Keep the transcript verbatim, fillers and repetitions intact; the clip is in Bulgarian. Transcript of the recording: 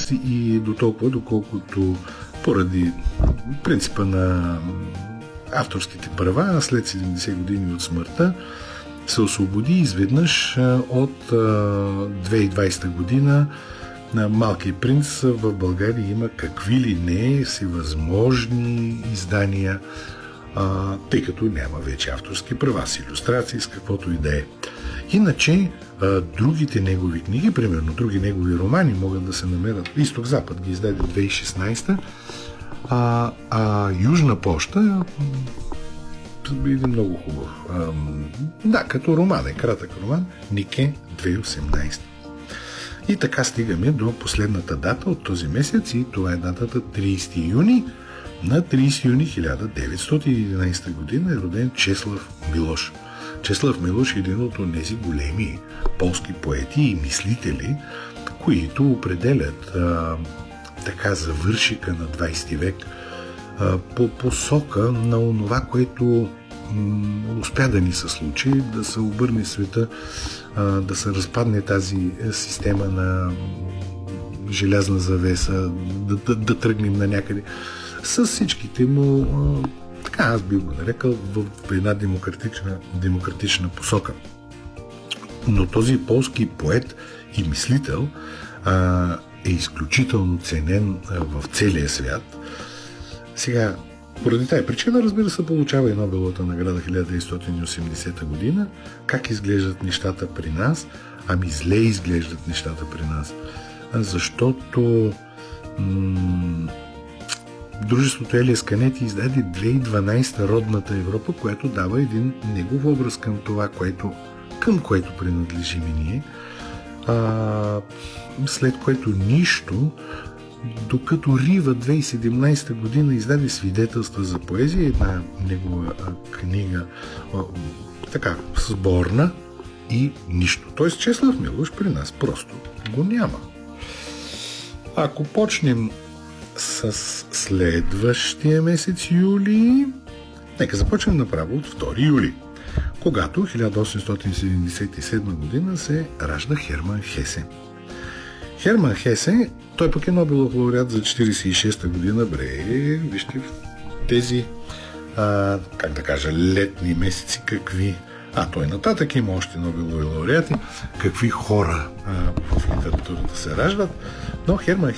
път и до толкова, доколкото поради принципа на авторските права след седемдесет години от смъртта се освободи изведнъж от две хиляди и двадесета година на Малкия принц. В България има какви ли не всевъзможни издания, а, тъй като няма вече авторски права с илюстрации, с каквото и да е. Иначе а, другите негови книги, примерно други негови романи, могат да се намерят. Изток-Запад ги издаде две хиляди и шестнадесета, а, а Южна поща един много хубав. А, да, като роман е, кратък роман, Нике две хиляди и осемнадесета. И така стигаме до последната дата от този месец и това е датата тридесети юни. На тридесети юни хиляда деветстотин и единадесета година е роден Чеслав Милош. Чеслав Милош е един от тези големи полски поети и мислители, които определят а, така завършика на двадесети век а, по посока на онова, което м, успя да ни се случи, да се обърне света, а, да се разпадне тази система на желязна завеса, да, да, да тръгнем на някъде с всичките му, а, така аз бих го нарекал, в една демократична, демократична посока. Но този полски поет и мислител а, е изключително ценен а, в целия свят. Сега, поради тази причина, разбира се, получава и Нобеловата награда хиляда деветстотин и осемдесета година. Как изглеждат нещата при нас? Ами зле изглеждат нещата при нас. Защото м- дружеството Елиас Канети издаде две хиляди и дванадесета Родната Европа, което дава един негов образ към това, което, към което принадлежим и ние. А, след което нищо, докато Рива две хиляди и седемнадесета година издаде Свидетелства за поезия, една негова книга, така, сборна, и нищо. Тоест Чеслав Милош при нас просто го няма. Ако почнем с следващия месец юли, нека започнем направо от втори юли, когато хиляда осемстотин седемдесет и седма година се ражда Херман Хесе. Херман Хесе, той пък е Нобелов лауреат за четиридесет и шеста година. Бре, вижте тези, а, как да кажа, летни месеци, какви... А, той нататък има още Нобелови лауреати, какви хора а, в литературата се раждат, но Херман